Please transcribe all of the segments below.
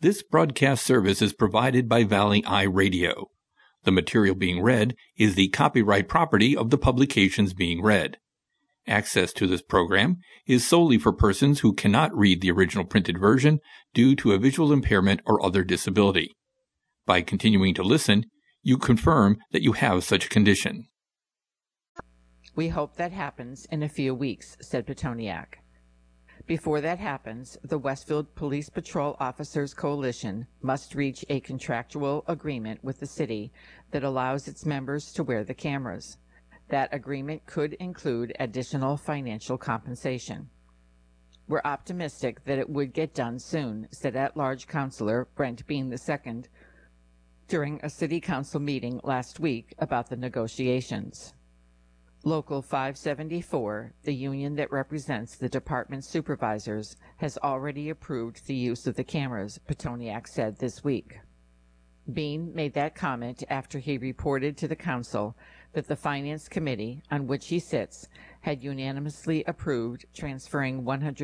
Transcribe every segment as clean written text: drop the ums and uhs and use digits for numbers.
This broadcast service is provided by Valley Eye Radio. The material being read is the copyright property of the publications being read. Access to this program is solely for persons who cannot read the original printed version due to a visual impairment or other disability. By continuing to listen, you confirm that you have such a condition. We hope that happens in a few weeks, said Petoniak. Before that happens, the Westfield Police Patrol Officers Coalition must reach a contractual agreement with the city that allows its members to wear the cameras. That agreement could include additional financial compensation. We're optimistic that it would get done soon, said at-large Councilor Brent Bean II during a city council meeting last week about the negotiations. Local 574, the union that represents the department supervisors, has already approved the use of the cameras, Petoniak said this week. Bean made that comment after he reported to the council that the Finance Committee, on which he sits, had unanimously approved transferring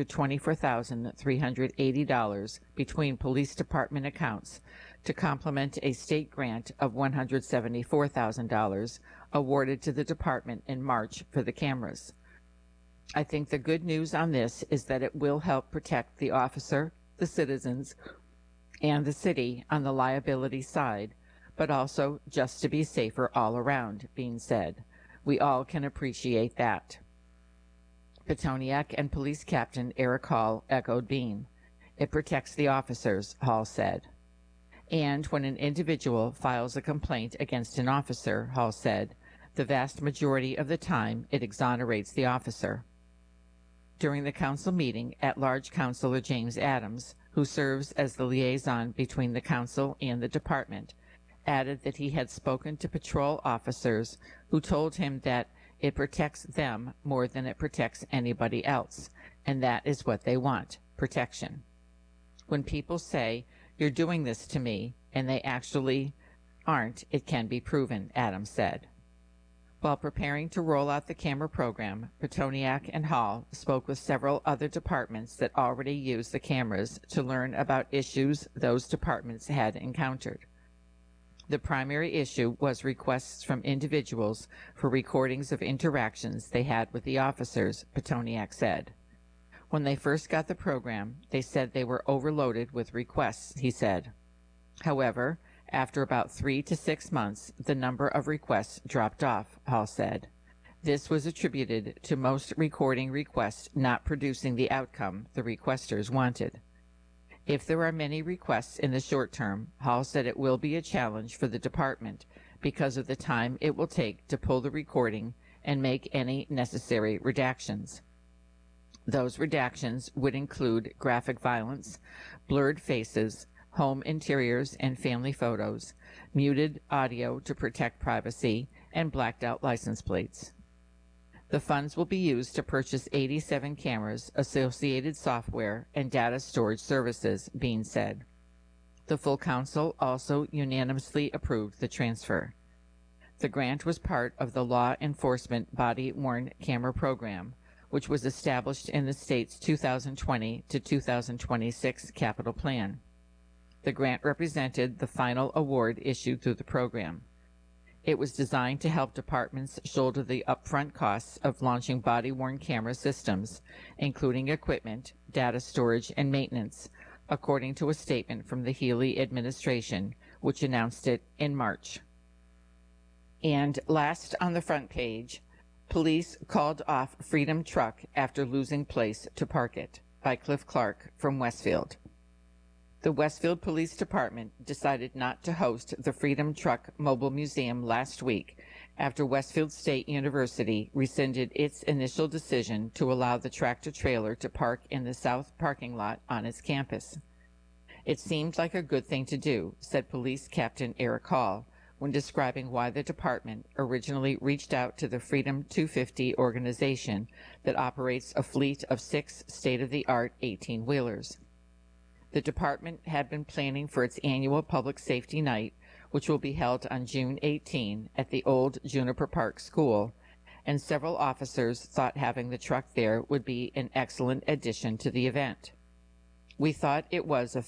$124,380 between police department accounts to complement a state grant of $174,000 awarded to the department in March for the cameras. I think the good news on this is that it will help protect the officer, the citizens, and the city on the liability side, but also just to be safer all around, Bean said. We all can appreciate that. Petoniak and Police Captain Eric Hall echoed Bean. It protects the officers, Hall said. And when an individual files a complaint against an officer, Hall said, the vast majority of the time it exonerates the officer. During the council meeting, at-large Councilor James Adams, who serves as the liaison between the council and the department, added that he had spoken to patrol officers who told him that it protects them more than it protects anybody else, and that is what they want, protection. When people say, "You're doing this to me," and they actually aren't, it can be proven, Adams said. While preparing to roll out the camera program, Petoniak and Hall spoke with several other departments that already use the cameras to learn about issues those departments had encountered. The primary issue was requests from individuals for recordings of interactions they had with the officers, Petoniak said. When they first got the program, they said they were overloaded with requests, he said. However, after about 3 to 6 months, the number of requests dropped off, Hall said. This was attributed to most recording requests not producing the outcome the requesters wanted. If there are many requests in the short term, Hall said it will be a challenge for the department because of the time it will take to pull the recording and make any necessary redactions. Those redactions would include graphic violence, blurred faces, home interiors and family photos, muted audio to protect privacy, and blacked out license plates. The funds will be used to purchase 87 cameras, associated software, and data storage services, Bean said. The full council also unanimously approved the transfer. The grant was part of the Law Enforcement Body-Worn Camera Program, which was established in the state's 2020 to 2026 capital plan. The grant represented the final award issued through the program. It was designed to help departments shoulder the upfront costs of launching body-worn camera systems, including equipment, data storage, and maintenance, according to a statement from the Healy administration, which announced it in March. And last on the front page, police called off Freedom Truck after losing place to park it, by Cliff Clark from Westfield. The Westfield Police Department decided not to host the Freedom Truck Mobile Museum last week after Westfield State University rescinded its initial decision to allow the tractor-trailer to park in the south parking lot on its campus. It seemed like a good thing to do, said Police Captain Eric Hall, when describing why the department originally reached out to the Freedom 250 organization that operates a fleet of 6 state-of-the-art 18-wheelers. The department had been planning for its annual Public Safety Night, which will be held on June 18 at the old Juniper Park School, and several officers thought having the truck there would be an excellent addition to the event. We thought it was a